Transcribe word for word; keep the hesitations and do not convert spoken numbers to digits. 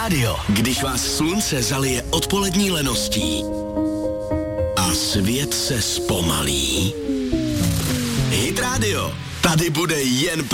Radio. Když vás slunce zalije odpolední leností a svět se zpomalí. Hit Radio. Tady bude jen